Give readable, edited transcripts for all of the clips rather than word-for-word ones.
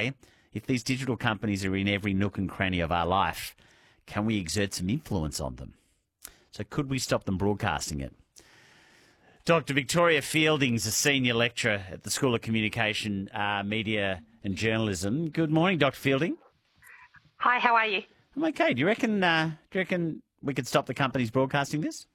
why, if these digital companies are in every nook and cranny of our life, can we exert some influence on them? So could we stop them broadcasting it? Dr. Victoria Fielding's a senior lecturer at the School of Communication, Media and Journalism. Good morning, Dr. Fielding. Hi, how are you? I'm okay. Do you reckon we could stop the companies broadcasting this?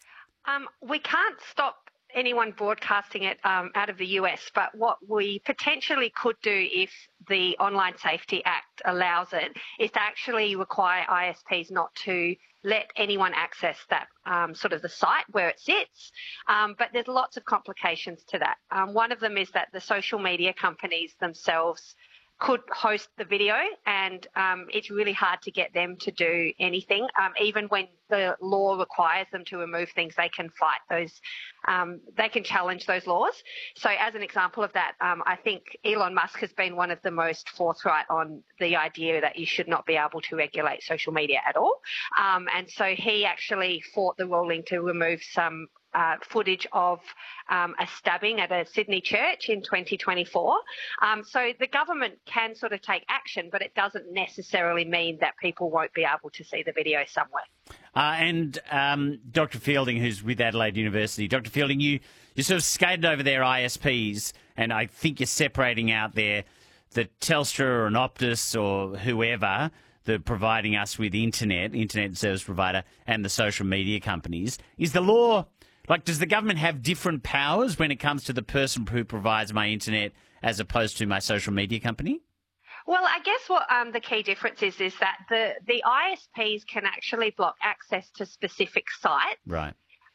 We can't stop anyone broadcasting it out of the US, but what we potentially could do if the Online Safety Act allows it is to actually require ISPs not to let anyone access that sort of the site where it sits. But there's lots of complications to that. One of them is that the social media companies themselves could host the video, and it's really hard to get them to do anything. Even when the law requires them to remove things, they can fight those, they can challenge those laws. So as an example of that, I think Elon Musk has been one of the most forthright on the idea that you should not be able to regulate social media at all. And so he actually fought the ruling to remove some footage of a stabbing at a Sydney church in 2024. So the government can sort of take action, but it doesn't necessarily mean that people won't be able to see the video somewhere. And Dr. Fielding, who's with Adelaide University, Dr. Fielding, you sort of skated over their ISPs, and I think you're separating out there the Telstra or an Optus or whoever, the providing us with internet service provider, and the social media companies. Is the law... does the government have different powers when it comes to the person who provides my internet as opposed to my social media company? Well, I guess what the key difference is that the ISPs can actually block access to specific sites. Right.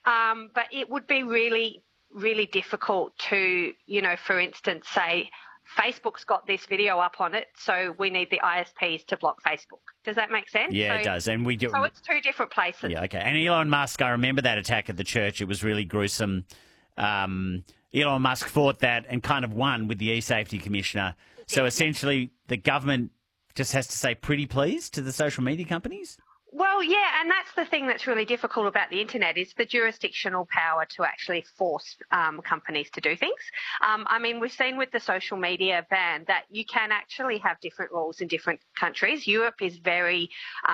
But it would be really, really difficult to, for instance, say, Facebook's got this video up on it, so we need the ISPs to block Facebook. Does that make sense? Yeah, it does. And we do. So it's two different places. Yeah, okay. And Elon Musk, I remember that attack at the church. It was really gruesome. Elon Musk fought that and kind of won with the eSafety Commissioner. So essentially the government just has to say pretty please to the social media companies? Well, yeah, and that's the thing that's really difficult about the internet is the jurisdictional power to actually force companies to do things. We've seen with the social media ban that you can actually have different rules in different countries. Europe is very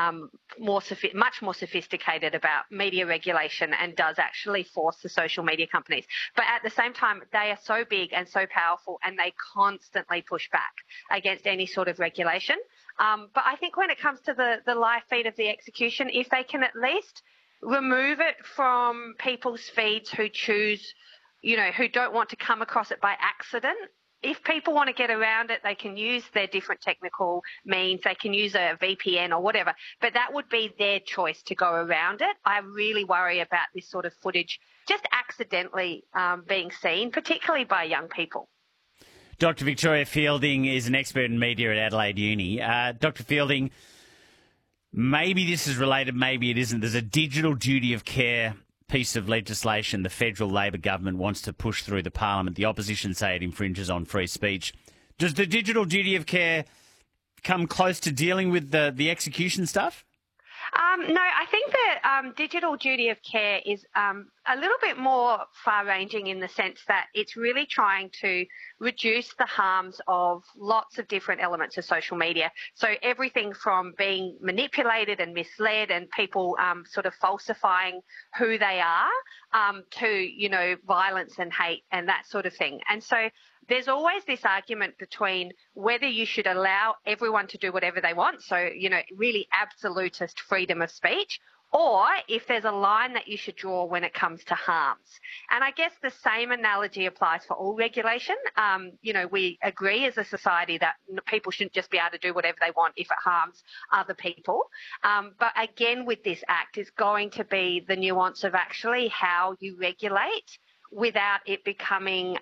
much more sophisticated about media regulation and does actually force the social media companies. But at the same time, they are so big and so powerful, and they constantly push back against any sort of regulation. But I think when it comes to the live feed of the execution, if they can at least remove it from people's feeds who choose, who don't want to come across it by accident, if people want to get around it, they can use their different technical means. They can use a VPN or whatever, but that would be their choice to go around it. I really worry about this sort of footage just accidentally being seen, particularly by young people. Dr. Victoria Fielding is an expert in media at Adelaide Uni. Dr. Fielding, maybe this is related, maybe it isn't. There's a digital duty of care piece of legislation the federal Labor government wants to push through the parliament. The opposition say it infringes on free speech. Does the digital duty of care come close to dealing with the execution stuff? No, I think that digital duty of care is a little bit more far-ranging in the sense that it's really trying to reduce the harms of lots of different elements of social media. So everything from being manipulated and misled and people sort of falsifying who they are to, violence and hate and that sort of thing. And so there's always this argument between whether you should allow everyone to do whatever they want, so, really absolutist freedom of speech, or if there's a line that you should draw when it comes to harms. And I guess the same analogy applies for all regulation. We agree as a society that people shouldn't just be able to do whatever they want if it harms other people. But again, with this act is going to be the nuance of actually how you regulate without it becoming,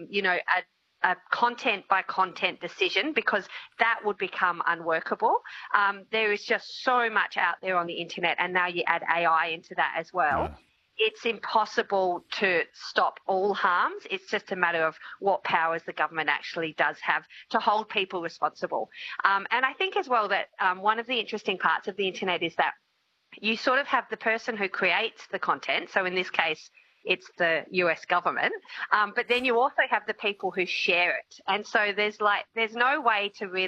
a content by content decision, because that would become unworkable. There is just so much out there on the internet, and now you add AI into that as well. Yeah. It's impossible to stop all harms. It's just a matter of what powers the government actually does have to hold people responsible. And I think as well that one of the interesting parts of the internet is that you sort of have the person who creates the content. So in this case, it's the US government, but then you also have the people who share it. And so there's no way to really